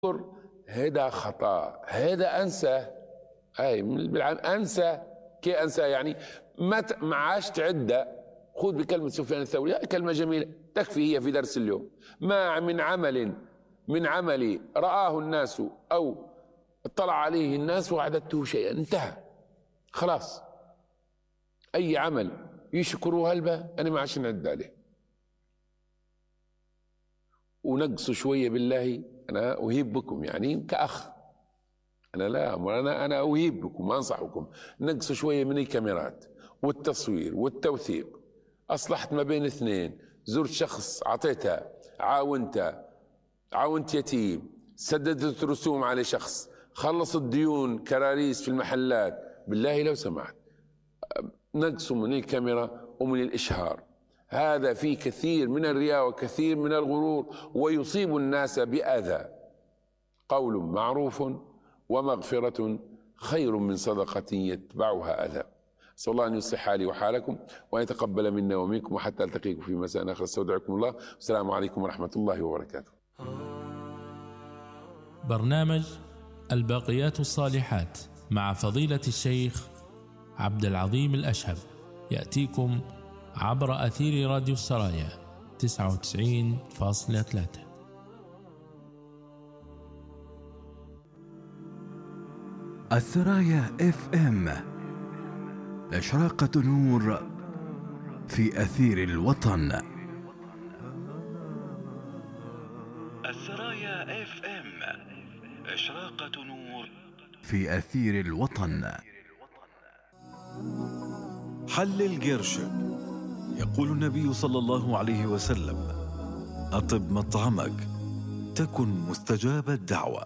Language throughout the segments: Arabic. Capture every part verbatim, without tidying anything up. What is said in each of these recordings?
هذا خطأ، هذا أنسى. أي بالعام أنسى، كي أنسى يعني ما ما عادش تعدى. خذ بكلمة سفيان الثوري، كلمة جميلة تكفي هي في درس اليوم: ما من عمل من عمل رآه الناس أو اطلع عليه الناس وعددته شيئا. انتهى خلاص. أي عمل يشكروا هلبة أنا ما عادش نعد عليه. ونقصوا شوية بالله. أنا أهيب بكم يعني كأخ، أنا لا أنا أنا أهيب بكم وأنصحكم، نقصوا شوية من الكاميرات والتصوير والتوثيق. أصلحت ما بين اثنين، زرت شخص عطيتها، عاونتها، عاونت يتيم، سددت رسوم على شخص، خلصت ديون كراريس في المحلات. بالله لو سمحت نقصوا من الكاميرا ومن الإشهار. هذا فيه كثير من الرياء وكثير من الغرور، ويصيب الناس بأذى. قول معروف ومغفرة خير من صدقة يتبعها أذى. أسأل الله أن يصلح حالي وحالكم وأن يتقبل منا ومنكم، وحتى ألتقيكم في مساء آخر. استودعكم الله، والسلام عليكم ورحمة الله وبركاته. برنامج الباقيات الصالحات مع فضيلة الشيخ عبد العظيم الأشهب يأتيكم عبر أثير راديو السرايا تسعة وتسعين فاصلة ثلاثة. السرايا اف ام، إشراقة نور في أثير الوطن. السرايا اف ام، إشراقة نور في أثير الوطن. حلل قرشك. يقول النبي صلى الله عليه وسلم: أطب مطعمك تكن مستجاب الدعوة.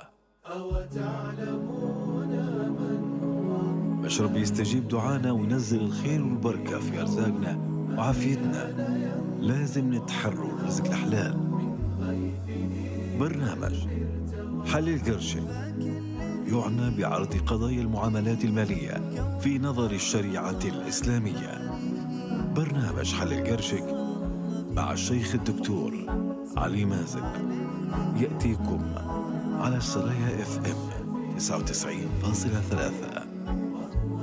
مشرب يستجيب دعانا وينزل الخير والبركة في أرزاقنا وعافيتنا. لازم نتحرر رزق الحلال. برنامج حلل قرشك يعنى بعرض قضايا المعاملات المالية في نظر الشريعة الإسلامية. برنامج حلل قرشك مع الشيخ الدكتور علي مازن يأتيكم على السرايا اف ام تسعة وتسعين فاصلة ثلاثة.